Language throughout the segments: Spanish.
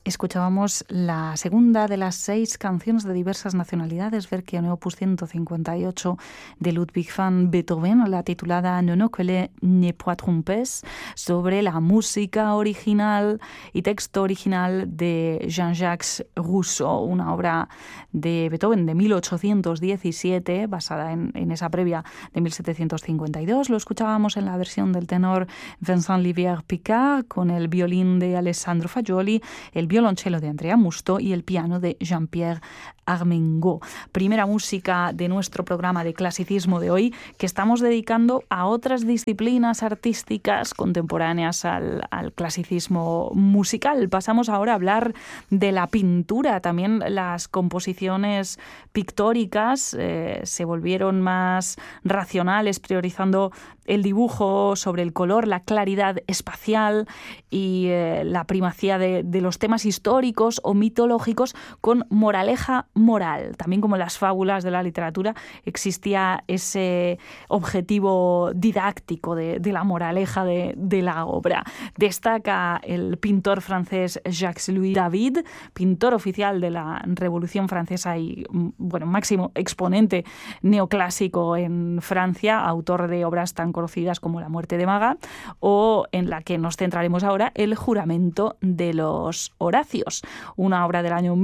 Escuchábamos la segunda de las 6 canciones de diversas nacionalidades, Werke en opus 158 de Ludwig van Beethoven, la titulada Ne noquele ne point trompes, sobre la música original y texto original de Jean-Jacques Rousseau, una obra de Beethoven de 1817, basada en esa previa de 1752. Lo escuchábamos en la versión del tenor Vincent Livière-Picard, con el violín de Alessandro Fagioli, el violonchelo de Andrea Musto y el piano de Jean-Pierre Armengaud. Primera música de nuestro programa de clasicismo de hoy, que estamos dedicando a otras disciplinas artísticas contemporáneas al clasicismo musical. Pasamos ahora a hablar de la pintura. También las composiciones pictóricas se volvieron más racionales, priorizando el dibujo sobre el color, la claridad espacial y la primacía de los temas históricos o mitológicos con moraleja moral. También, como en las fábulas de la literatura, existía ese objetivo didáctico de la moraleja de la obra. Destaca el pintor francés Jacques-Louis David, pintor oficial de la Revolución Francesa y, bueno, máximo exponente neoclásico en Francia, autor de obras tan conocidas como La muerte de Maga, o en la que nos centraremos ahora, El juramento de los Horacios, una obra del año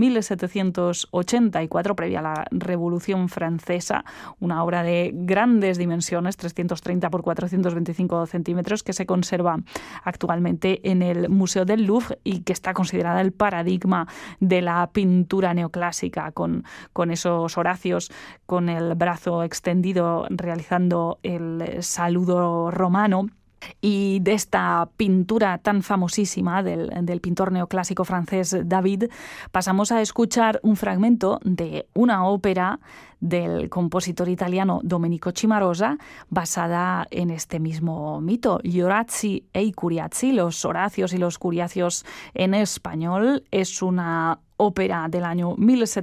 1784, previa a la Revolución Francesa, una obra de grandes dimensiones, 330 por 425 centímetros, que se conserva actualmente en el Museo del Louvre y que está considerada el paradigma de la pintura neoclásica, con esos Horacios con el brazo extendido realizando el saludo romano. Y de esta pintura tan famosísima del pintor neoclásico francés David, pasamos a escuchar un fragmento de una ópera del compositor italiano Domenico Cimarosa, basada en este mismo mito, Gli Orazii e i Curiazi, los Horacios y los Curiacios en español. Es una ópera del año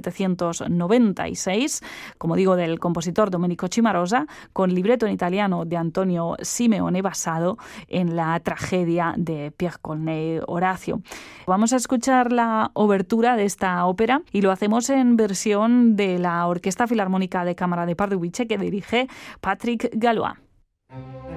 1796, como digo, del compositor Domenico Cimarosa, con libreto en italiano de Antonio Simeone, basado en la tragedia de Pierre Corneille, Horacio. Vamos a escuchar la obertura de esta ópera y lo hacemos en versión de la Orquesta Filarmónica de Cámara de Pardubice, que dirige Patrick Gallois.